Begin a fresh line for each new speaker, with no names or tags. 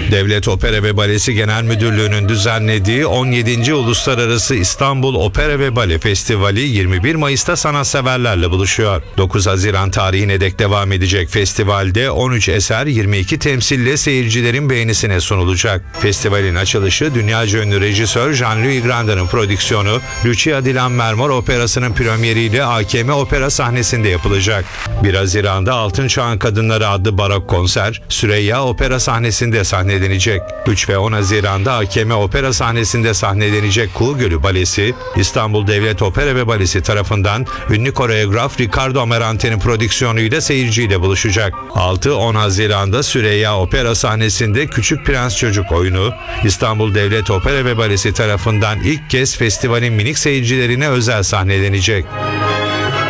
Devlet Opera ve Balesi Genel Müdürlüğü'nün düzenlediği 17. Uluslararası İstanbul Opera ve Bale Festivali 21 Mayıs'ta sanatseverlerle buluşuyor. 9 Haziran tarihine dek devam edecek festivalde 13 eser 22 temsille seyircilerin beğenisine sunulacak. Festivalin açılışı dünyaca ünlü rejisör Jean-Louis Grandin'in prodüksiyonu Lucia di Lammermoor Operası'nın premieriyle AKM Opera sahnesinde yapılacak. 1 Haziran'da Altın Çağın Kadınları adlı barok konser Süreyya Opera sahnesinde sahnelenecek. 3 ve 10 Haziran'da AKM Opera sahnesinde sahnelenecek Kuğu Gölü Balesi, İstanbul Devlet Opera ve Balesi tarafından ünlü koreograf Riccardo Amerante'nin prodüksiyonuyla seyirciyle buluşacak. 6-10 Haziran'da Süreyya Opera sahnesinde Küçük Prens Çocuk oyunu, İstanbul Devlet Opera ve Balesi tarafından ilk kez festivalin minik seyircilerine özel sahnelenecek.